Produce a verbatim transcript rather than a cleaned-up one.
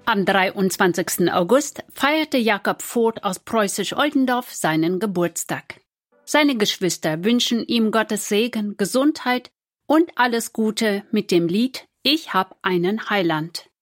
Am dreiundzwanzigsten August feierte Jakob Voth aus Preußisch-Oldendorf seinen Geburtstag. Seine Geschwister wünschen ihm Gottes Segen, Gesundheit und alles Gute mit dem Lied »Ich hab einen Heiland«.